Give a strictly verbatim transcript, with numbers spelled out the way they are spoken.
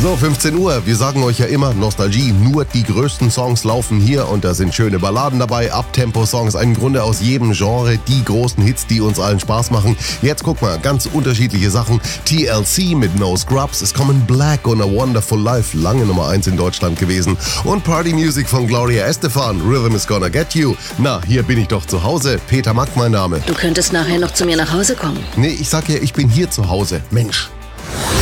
So, fünfzehn Uhr. Wir sagen euch ja immer, Nostalgie, nur die größten Songs laufen hier und da sind schöne Balladen dabei, Uptempo-Songs, im Grunde aus jedem Genre, die großen Hits, die uns allen Spaß machen. Jetzt guck mal, ganz unterschiedliche Sachen. T L C mit No Scrubs, es kommen Black und A Wonderful Life, lange Nummer eins in Deutschland gewesen. Und Party Music von Gloria Estefan, Rhythm is Gonna Get You. Na, hier bin ich doch zu Hause. Peter Mack mein Name. Du könntest nachher noch zu mir nach Hause kommen. Nee, ich sag ja, ich bin hier zu Hause. Mensch.